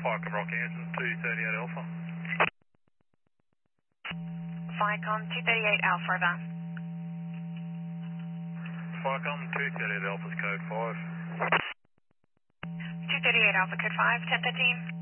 Ficom Rock Hanson, 238 Alpha. Ficom 238 Alpha, over. Ficom 238 Alpha's code 5. 238 Alpha, code 5, 1013.